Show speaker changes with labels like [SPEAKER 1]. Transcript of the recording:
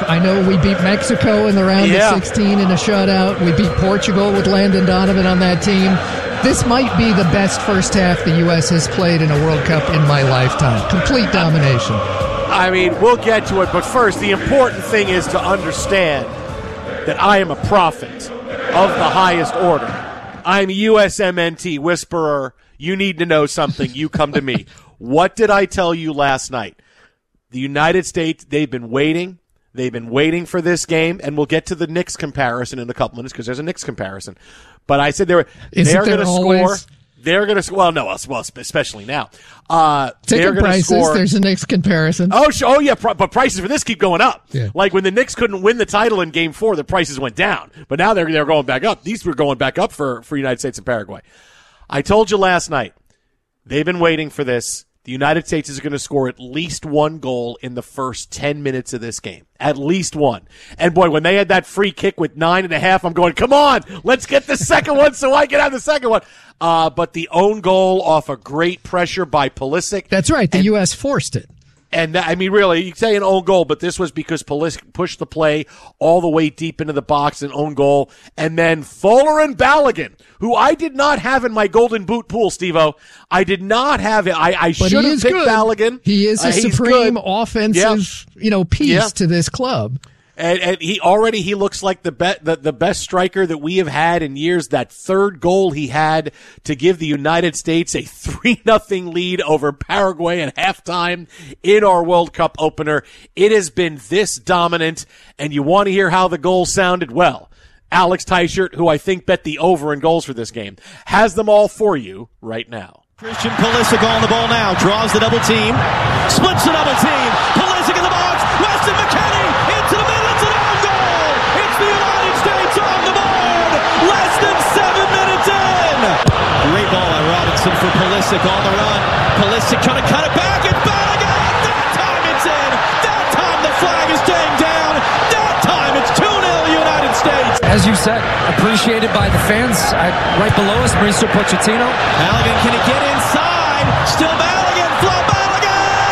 [SPEAKER 1] I know we beat Mexico in the round of 16 in a shutout. We beat Portugal with Landon Donovan on that team. This might be the best first half the U.S. has played in a World Cup in my lifetime. Complete domination.
[SPEAKER 2] I mean, we'll get to it, but first, the important thing is to understand that I am a prophet of the highest order. I'm USMNT whisperer. You need to know something. You come to me. What did I tell you last night? The United States, they've been waiting. They've been waiting for this game, and we'll get to the Knicks comparison in a couple minutes because there's a Knicks comparison. But I said they're going to score. They're going to well, no, well, especially now.
[SPEAKER 1] Ticket prices. Score. There's a Knicks comparison.
[SPEAKER 2] Oh yeah, but prices for this keep going up.
[SPEAKER 1] Yeah.
[SPEAKER 2] Like when the Knicks couldn't win the title in Game 4, the prices went down. But now they're going back up. These were going back up for United States and Paraguay. I told you last night. They've been waiting for this. The United States is going to score at least one goal in the first 10 minutes of this game. At least one. And boy, when they had that free kick with 9.5, I'm going, come on, let's get the second one so I can have the second one. But the own goal off a great pressure by Pulisic.
[SPEAKER 1] That's right. The U.S. forced it.
[SPEAKER 2] And I mean, really, you say an own goal, but this was because Pulisic pushed the play all the way deep into the box, an own goal. And then Folarin Balogun, who I did not have in my Golden Boot pool, Steve-O. I did not have it. I should have picked Balogun.
[SPEAKER 1] He is a supreme offensive, piece to this club.
[SPEAKER 2] And he looks like the best striker that we have had in years. That third goal he had to give the United States a 3-0 lead over Paraguay at halftime in our World Cup opener. It has been this dominant, and you want to hear how the goal sounded? Well, Alex Teichert, who I think bet the over in goals for this game, has them all for you right now.
[SPEAKER 3] Christian Pulisic on the ball now, draws the double team, splits the double team, Pulisic in the box, Weston McKennie into the middle, it's an own goal! It's the United States on the board! Less than 7 minutes in! Great ball by Robinson for Pulisic on the run. Pulisic trying to cut it back, it's Balogun! That time it's in! That time the flag is staying down! That time it's 2-0 United States!
[SPEAKER 4] As you said, appreciated by the fans. Right below us, Mauricio Pochettino.
[SPEAKER 3] Balogun, can he get inside? Still Balogun!